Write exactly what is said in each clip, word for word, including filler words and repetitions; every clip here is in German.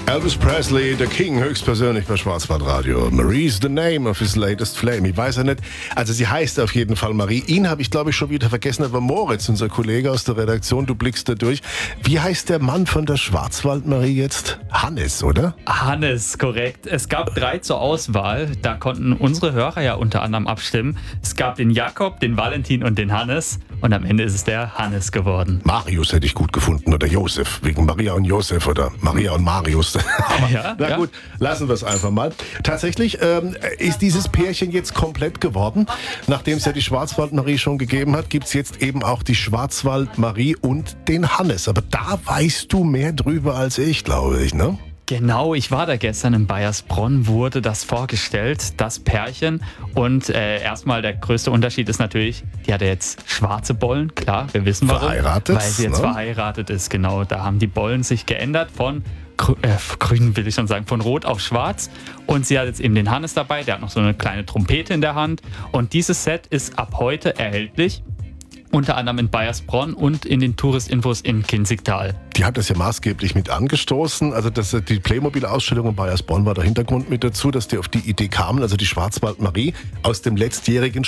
Elvis Presley, the King, höchstpersönlich bei Schwarzwaldradio. Marie's the name of his latest flame. Ich weiß ja nicht, also sie heißt auf jeden Fall Marie. Ihn habe ich, glaube ich, schon wieder vergessen, aber Moritz, unser Kollege aus der Redaktion, du blickst da durch. Wie heißt der Mann von der Schwarzwald-Marie jetzt? Hannes, oder? Hannes, korrekt. Es gab drei zur Auswahl. Da konnten unsere Hörer ja unter anderem abstimmen. Es gab den Jakob, den Valentin und den Hannes. Und am Ende ist es der Hannes geworden. Marius hätte ich gut gefunden oder Josef, wegen Maria und Josef oder Maria und Marius. Aber, ja, na ja. gut, lassen wir es einfach mal. Tatsächlich ähm, ist dieses Pärchen jetzt komplett geworden. Nachdem es ja die Schwarzwald-Marie schon gegeben hat, gibt es jetzt eben auch die Schwarzwald-Marie und den Hannes. Aber da weißt du mehr drüber als ich, glaube ich, ne? Genau, ich war da gestern in Baiersbronn, wurde das vorgestellt, das Pärchen. Und äh, erstmal der größte Unterschied ist natürlich, die hat jetzt schwarze Bollen, klar, wir wissen warum. Verheiratet, weil sie jetzt ne? verheiratet ist, genau. Da haben die Bollen sich geändert von grü- äh, grün, will ich schon sagen, von rot auf schwarz. Und sie hat jetzt eben den Hannes dabei, der hat noch so eine kleine Trompete in der Hand. Und dieses Set ist ab heute erhältlich. Unter anderem in Baiersbronn und in den Touristinfos in Kinzigtal. Die hat das ja maßgeblich mit angestoßen. Also das, die Playmobil-Ausstellung in Baiersbronn war der Hintergrund mit dazu, dass die auf die Idee kamen. Also die Schwarzwald-Marie aus dem letztjährigen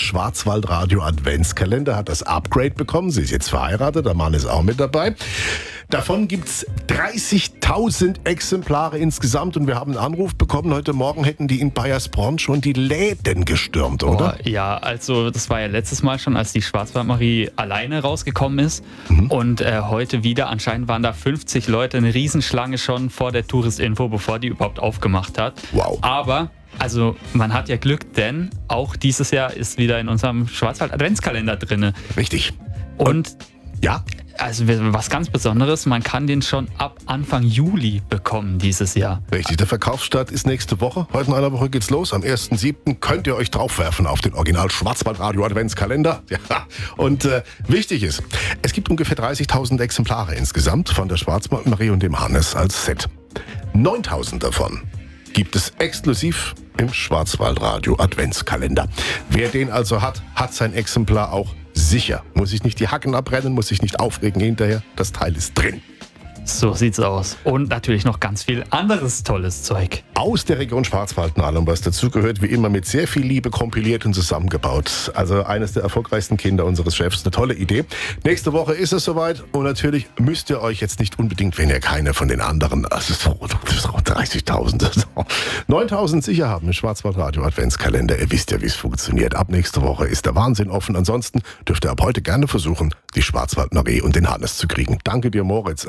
Schwarzwaldradio-Adventskalender hat das Upgrade bekommen. Sie ist jetzt verheiratet, der Mann ist auch mit dabei. Davon gibt es dreißigtausend Exemplare insgesamt. Und wir haben einen Anruf bekommen, heute Morgen hätten die in Baiersbronn schon die Läden gestürmt, oder? Oh, ja, also das war ja letztes Mal schon, als die Schwarzwald-Marie alleine rausgekommen ist. Mhm. Und äh, heute wieder, anscheinend waren da fünfzig Leute, eine Riesenschlange schon vor der Touristinfo, bevor die überhaupt aufgemacht hat. Wow. Aber, also man hat ja Glück, denn auch dieses Jahr ist wieder in unserem Schwarzwald-Adventskalender drin. Richtig. Und, Und ja? Also was ganz Besonderes, man kann den schon ab Anfang Juli bekommen dieses Jahr. Richtig, der Verkaufsstart ist nächste Woche. Heute in einer Woche geht's los. Am ersten siebten könnt ihr euch draufwerfen auf den Original Schwarzwaldradio Adventskalender. Ja. Und äh, wichtig ist, es gibt ungefähr dreißigtausend Exemplare insgesamt von der Schwarzwald-Marie und dem Hannes als Set. neuntausend davon gibt es exklusiv im Schwarzwaldradio Adventskalender. Wer den also hat, hat sein Exemplar auch sicher. Muss sich nicht die Hacken abbrennen, muss sich nicht aufregen hinterher. Das Teil ist drin. So sieht's aus. Und natürlich noch ganz viel anderes tolles Zeug. Aus der Region Schwarzwald und allem, was dazugehört, wie immer mit sehr viel Liebe kompiliert und zusammengebaut. Also eines der erfolgreichsten Kinder unseres Chefs. Eine tolle Idee. Nächste Woche ist es soweit und natürlich müsst ihr euch jetzt nicht unbedingt, wenn ihr keine von den anderen, also dreißigtausend, neuntausend sicher haben im Schwarzwaldradio Adventskalender. Ihr wisst ja, wie es funktioniert. Ab nächste Woche ist der Wahnsinn offen. Ansonsten dürft ihr ab heute gerne versuchen, die Schwarzwald-Marie und den Hannes zu kriegen. Danke dir, Moritz.